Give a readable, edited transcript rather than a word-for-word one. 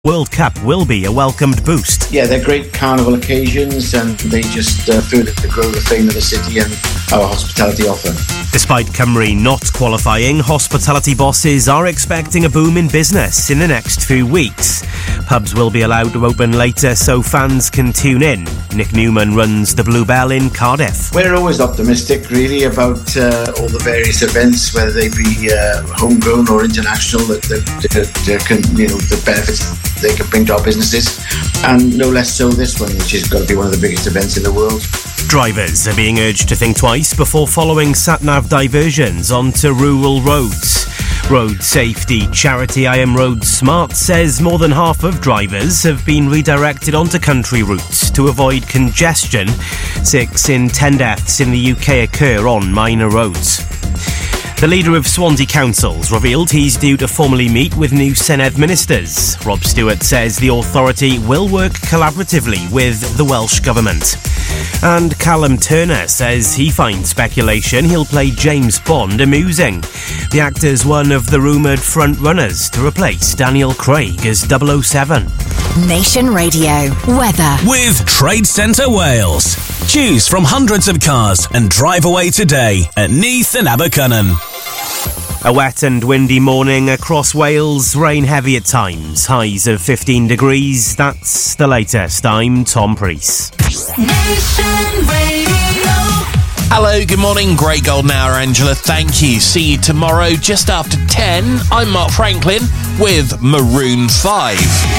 World Cup will be a welcomed boost. Yeah, they're great carnival occasions and they just further grow the fame of the city and our hospitality offer. Despite Cymru not qualifying, hospitality bosses are expecting a boom in business in the next few weeks. Pubs will be allowed to open later so fans can tune in. Nick Newman runs the Bluebell in Cardiff. We're always optimistic, really, about all the various events, whether they be homegrown or international, the benefits they can bring to our businesses, and no less so this one, which has got to be one of the biggest events in the world. Drivers are being urged to think twice before following sat-nav diversions onto rural roads. Road safety charity I Am Road Smart says more than half of drivers have been redirected onto country routes to avoid congestion. 6 in 10 deaths in the UK occur on minor roads. The leader of Swansea Council's revealed he's due to formally meet with new Senedd ministers. Rob Stewart says the authority will work collaboratively with the Welsh Government. And Callum Turner says he finds speculation he'll play James Bond amusing. The actor's one of the rumoured front-runners to replace Daniel Craig as 007. Nation Radio weather with Trade Centre Wales. Choose from hundreds of cars and drive away today at Neath and Abercynon. A wet and windy morning across Wales, rain heavy at times, highs of 15 degrees. That's the latest. I'm Tom Preece. Hello, good morning. Great golden hour, Angela. Thank you. See you tomorrow just after 10. I'm Mark Franklin with Maroon 5.